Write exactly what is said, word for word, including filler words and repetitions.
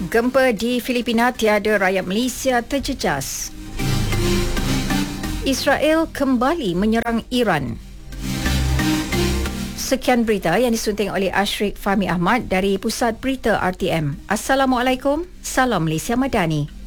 Gempa di Filipina tiada rakyat Malaysia terjejas. Israel kembali menyerang Iran. Sekian berita yang disunting oleh Ashrik Fahmi Ahmad dari Pusat Berita R T M. Assalamualaikum, salam Malaysia Madani.